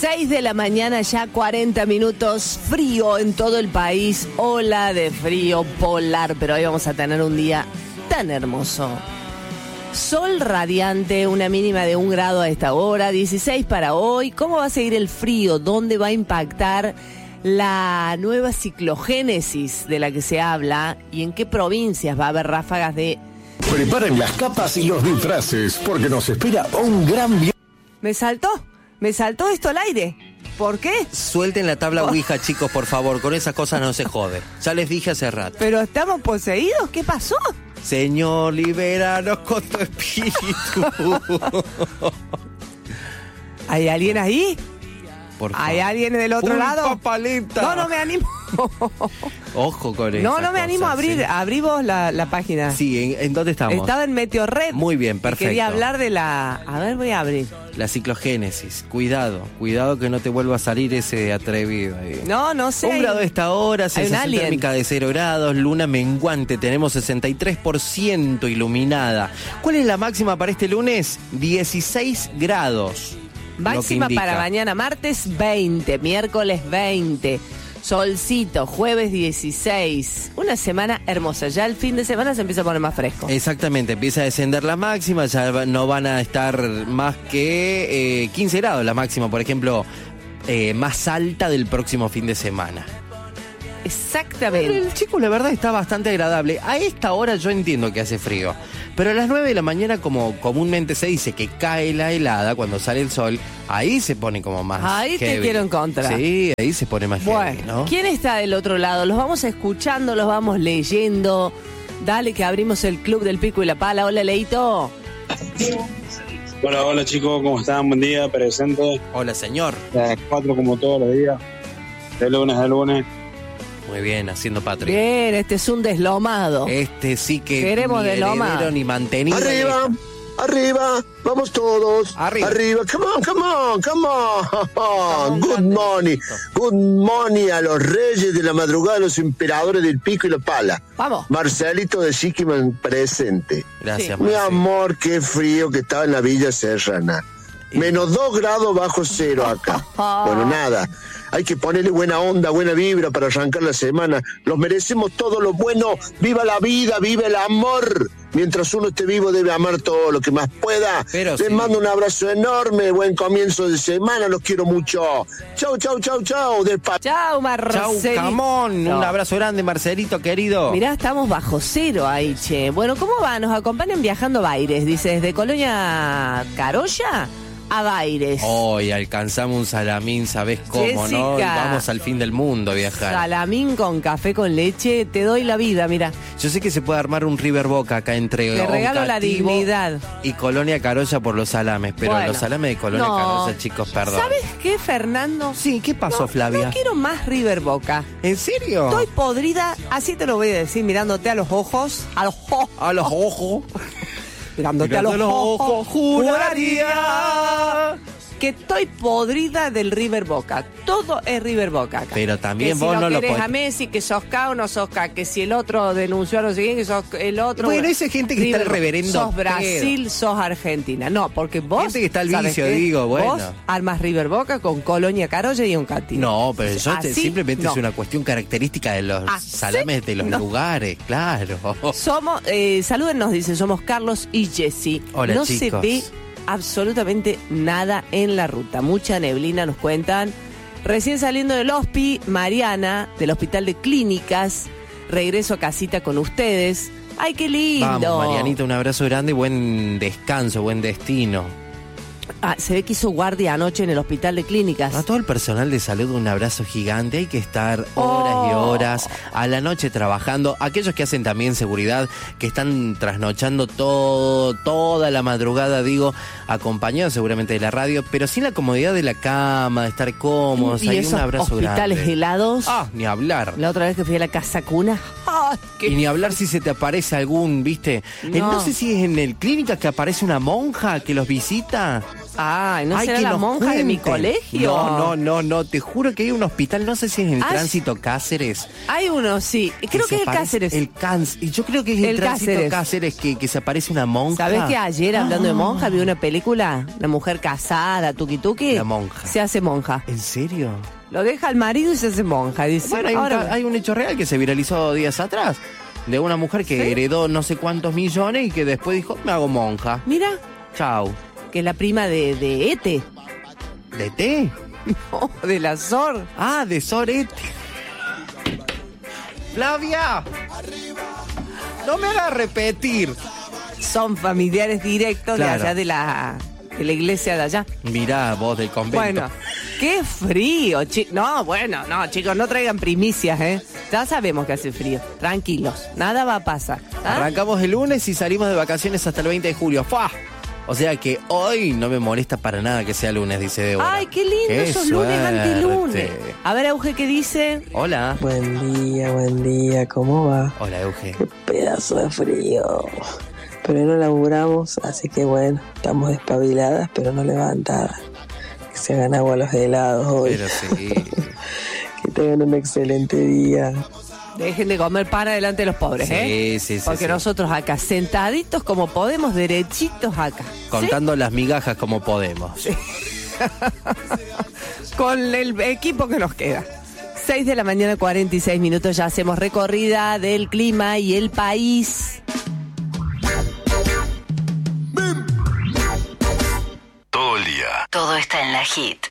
6 de la mañana, ya 40 minutos, frío en todo el país, ola de frío polar, pero hoy vamos a tener un día tan hermoso. Sol radiante, una mínima de 1 grado a esta hora, 16 para hoy. ¿Cómo va a seguir el frío? ¿Dónde va a impactar la nueva ciclogénesis de la que se habla? ¿Y en qué provincias va a haber ráfagas de... Preparen las capas y los disfraces, porque nos espera un gran viaje. Me saltó esto al aire. ¿Por qué? Suelten la tabla Ouija, chicos, por favor. Con esas cosas no se jode. Ya les dije hace rato. ¿Pero estamos poseídos? ¿Qué pasó? Señor, libéranos con tu espíritu. ¿Hay alguien ahí? Por favor. ¿Hay alguien del otro lado? Papaleta. No me animo. Ojo con eso. No me animo a abrir. ¿Sí? Abrí vos la página. Sí, ¿en dónde estamos? Estaba en Meteorred. Muy bien, perfecto. Quería hablar de la... A ver, voy a abrir. La ciclogénesis. Cuidado que no te vuelva a salir ese atrevido ahí. No sé. 1 grado a esta hora, sensación alien. térmica de 0 grados, luna menguante, tenemos 63% iluminada. ¿Cuál es la máxima para este lunes? 16 grados. Máxima para mañana, martes 20, miércoles 20, solcito, jueves 16. Una semana hermosa, ya el fin de semana se empieza a poner más fresco. Exactamente, empieza a descender la máxima, ya no van a estar más que 15 grados la máxima, por ejemplo, más alta del próximo fin de semana. Exactamente. El chico, la verdad, está bastante agradable. A esta hora yo entiendo que hace frío, pero a las 9 de la mañana, como comúnmente se dice que cae la helada cuando sale el sol, ahí se pone como más Ahí heavy. te quiero encontrar. Sí, ahí se pone más heavy, ¿no? ¿Quién está del otro lado? Los vamos escuchando, los vamos leyendo. Dale que abrimos el Club del Pico y la Pala. Hola, Leito. Hola chicos, ¿cómo están? Buen día, presente. Hola, señor. A las 4 como todos los días, de lunes a lunes. Muy bien, haciendo patria. Bien, este es un deslomado. Este sí que Queremos ni desloma. heredero ni mantenido. Arriba, vamos todos. Arriba. Come on. Good morning a los reyes de la madrugada, los emperadores del Pico y la Pala. Vamos. Marcelito de Siquiman presente. Gracias, Mi Marcelo. amor, qué frío que estaba en la Villa Serrana. Menos 2 grados bajo cero acá. Bueno, nada. Hay que ponerle buena onda, buena vibra para arrancar la semana. Los merecemos todo lo bueno. Viva la vida, viva el amor. Mientras uno esté vivo debe amar todo lo que más pueda. Pero Les sí. mando un abrazo enorme. Buen comienzo de semana. Los quiero mucho. Chau. Chau, Chau, Marcelito. camón. Un abrazo grande, Marcelito, querido. Mirá, estamos bajo cero ahí, che. Bueno, ¿cómo va? Nos acompañan viajando Baires. Dice, desde Colonia Carolla a Baires. Hoy alcanzamos un salamín, ¿sabés cómo, Jessica. no? Y vamos al fin del mundo a viajar. Salamín con café con leche, te doy la vida, mira. Yo sé que se puede armar un River Boca acá entre Te regalo la Oncativo dignidad. y Colonia Carolla por los salames, pero Bueno. los salames de Colonia No. Carolla, chicos, perdón. ¿Sabes qué, Fernando? Sí, ¿qué pasó, No, Flavia? No quiero más River Boca. ¿En serio? Estoy podrida, así te lo voy a decir, mirándote a los ojos. A los ojos. A los ojos. Mirándote a los ojos. Juraría. Que estoy podrida del River Boca. Todo es River Boca acá. Pero también que vos si no lo querés podés. a Messi, que sos K o no sos K, que si el otro denunció a no sé quién, que sos el otro. Bueno, esa gente que está el Boca. reverendo Sos Brasil, pedo. sos Argentina. No, porque vos... Gente que está al ¿sabes vicio, qué? digo, bueno. Vos armas River Boca con Colonia Carolla y Oncativo. No, pero eso Así, simplemente no. es una cuestión característica de los ¿Ah, salames sí? de los No. lugares, claro. Somos, salúdennos, dice, somos Carlos y Jessy. Hola, no chicos. se ve absolutamente nada en la ruta. Mucha neblina, nos cuentan. Recién saliendo del Mariana, del Hospital de Clínicas. Regreso a casita con ustedes. ¡Ay, qué lindo! Vamos, Marianita, un abrazo grande, buen descanso, buen destino. Ah, se ve que hizo guardia anoche en el Hospital de Clínicas. A todo el personal de salud un abrazo gigante. Hay que estar horas y horas a la noche trabajando. Aquellos que hacen también seguridad, que están trasnochando toda la madrugada, digo, acompañados seguramente de la radio, pero sin la comodidad de la cama, de estar cómodos. Y Hay esos un abrazo hospitales grande. helados. Ah, ni hablar. La otra vez que fui a la Casa Cuna. qué... Y ni hablar si se te aparece algún, ¿viste? No sé si es en el clínica que aparece una monja que los visita. Ay, ¿no será la monja de mi colegio? No, te juro que hay un hospital, no sé si es en el Tránsito Cáceres. Hay uno, sí, creo que es el Cáceres. Y yo creo que es el Tránsito Cáceres que se aparece una monja. ¿Sabés que ayer, hablando de monja, vi una película? Una mujer casada, tuki tuki. La monja. Se hace monja. ¿En serio? Lo deja al marido y se hace monja, dice. Bueno, hay un hecho real que se viralizó días atrás. De una mujer que heredó no sé cuántos millones y que después dijo, me hago monja. Mira. Chau. Que es la prima de Ete. ¿De T? No, de la Sor. Ah, de Sor Ete. ¡Flavia! No me hagas repetir. Son familiares directos de allá de la iglesia de allá. Mirá, vos del convento. Bueno, qué frío, chicos. No, chicos, no traigan primicias, ¿eh? Ya sabemos que hace frío. Tranquilos, nada va a pasar. Arrancamos el lunes y salimos de vacaciones hasta el 20 de julio. ¡Fua! O sea que hoy no me molesta para nada que sea lunes, dice Débora. Ay, qué lindo, esos lunes antilunes. A ver, Euge, ¿qué dice? Hola. Buen día, ¿cómo va? Hola, Euge. Qué pedazo de frío. Pero no laburamos, así que bueno, estamos despabiladas, pero no levantadas. Que se hagan agua los helados hoy. Pero sí. Que tengan un excelente día. Dejen de comer pan delante de los pobres, Sí. Porque nosotros acá, sentaditos como podemos, derechitos acá. Contando las migajas como podemos. Sí. Con el equipo que nos queda. 6 de la mañana, 46 minutos, ya hacemos recorrida del clima y el país. Todo el día. Todo está en la Hit.